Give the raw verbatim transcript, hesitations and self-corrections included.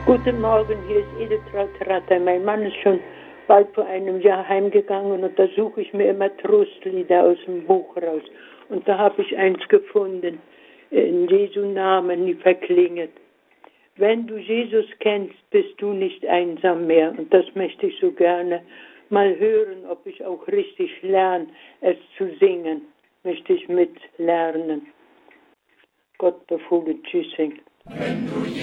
Guten Morgen, hier ist Edeltraut Ratter. Mein Mann ist schon bald vor einem Jahr heimgegangen und da suche ich mir immer Trostlieder aus dem Buch raus. Und da habe ich eins gefunden, in Jesu Namen, nie verklinget. Wenn du Jesus kennst, bist du nicht einsam mehr. Und das möchte ich so gerne mal hören, ob ich auch richtig lerne, es zu singen. Möchte ich mitlernen. Gott befohle, tschüss. Wenn du